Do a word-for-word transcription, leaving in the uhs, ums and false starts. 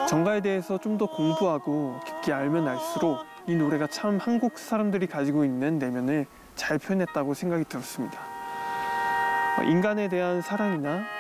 정가에 대해서 좀 더 공부하고 깊게 알면 알수록 이 노래가 참 한국 사람들이 가지고 있는 내면을 잘 표현했다고 생각이 들었습니다. 인간에 대한 사랑이나